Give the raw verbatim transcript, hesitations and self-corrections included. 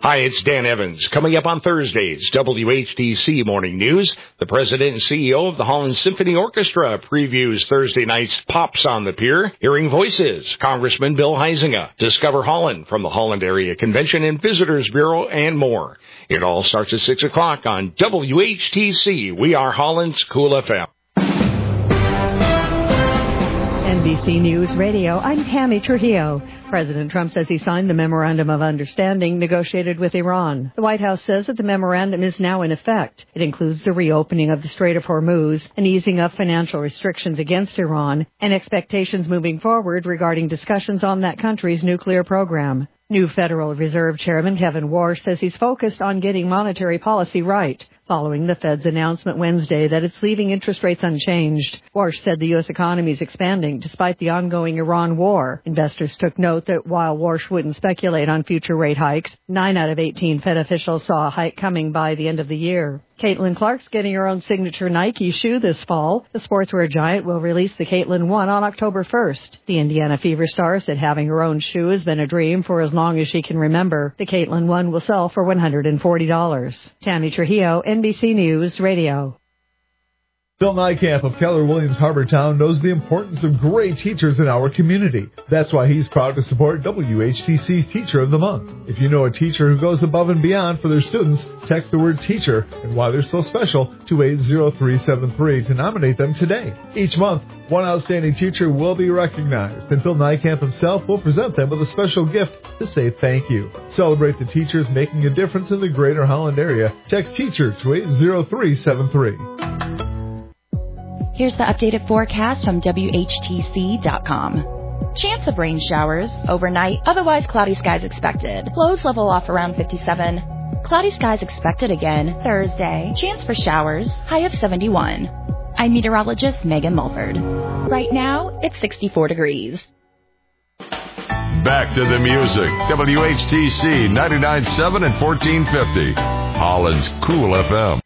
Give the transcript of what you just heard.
Hi, it's Dan Evans. Coming up on Thursday's W H T C Morning News, the president and C E O of the Holland Symphony Orchestra previews Thursday night's Pops on the Pier. Hearing Voices, Congressman Bill Huizenga. Discover Holland from the Holland Area Convention and Visitors Bureau and more. It all starts at six o'clock on W H T C. We are Holland's Cool F M. N B C News Radio, I'm Tammy Trujillo. President Trump says he signed the Memorandum of Understanding negotiated with Iran. The White House says that the memorandum is now in effect. It includes the reopening of the Strait of Hormuz, an easing of financial restrictions against Iran, and expectations moving forward regarding discussions on that country's nuclear program. New Federal Reserve Chairman Kevin Warsh says he's focused on getting monetary policy right, following the Fed's announcement Wednesday that it's leaving interest rates unchanged. Warsh said the U S economy is expanding despite the ongoing Iran war. Investors took note that while Warsh wouldn't speculate on future rate hikes, nine out of eighteen Fed officials saw a hike coming by the end of the year. Caitlin Clark's getting her own signature Nike shoe this fall. The sportswear giant will release the Caitlin One on October first. The Indiana Fever star said having her own shoe has been a dream for as long as she can remember. The Caitlin One will sell for one hundred forty dollars. Tammy Trujillo, N B C News Radio. Phil Nykamp of Keller Williams Harbortown knows the importance of great teachers in our community. That's why he's proud to support W H T C's Teacher of the Month. If you know a teacher who goes above and beyond for their students, text the word teacher and why they're so special to eight zero three seven three to nominate them today. Each month, one outstanding teacher will be recognized, and Phil Nykamp himself will present them with a special gift to say thank you. Celebrate the teachers making a difference in the greater Holland area. Text teacher to eight zero three seven three. Here's the updated forecast from W H T C dot com. Chance of rain showers overnight, otherwise cloudy skies expected. Lows level off around fifty-seven. Cloudy skies expected again Thursday. Chance for showers, high of seventy-one. I'm meteorologist Megan Mulford. Right now, it's sixty-four degrees. Back to the music. W H T C ninety-nine point seven and fourteen fifty. Holland's Cool F M.